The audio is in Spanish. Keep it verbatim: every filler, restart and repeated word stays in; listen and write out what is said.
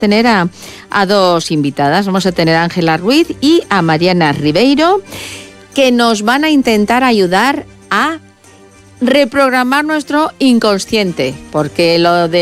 tener a, a dos invitadas. Vamos a tener a Ángela Ruiz y a Mariana Ribeiro, que nos van a intentar ayudar a reprogramar nuestro inconsciente, porque lo de